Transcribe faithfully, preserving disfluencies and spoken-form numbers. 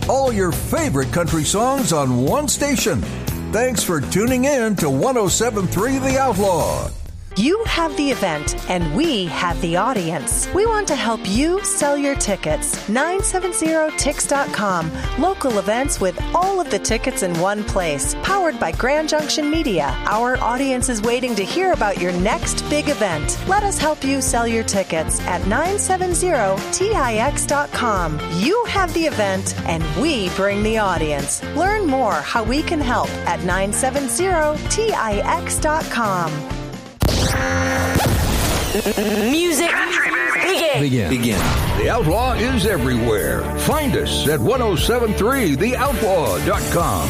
All your favorite country songs on one station. Thanks for tuning in to one oh seven point three The Outlaw. You have the event, and we have the audience. We want to help you sell your tickets. nine seven zero tix dot com. Local events with all of the tickets in one place. Powered by Grand Junction Media. Our audience is waiting to hear about your next big event. Let us help you sell your tickets at nine seven zero tix dot com. You have the event, and we bring the audience. Learn more how we can help at nine seven zero tix dot com. Music begin. Begin. Begin. The Outlaw is everywhere. Find us at ten seventy-three the outlaw dot com.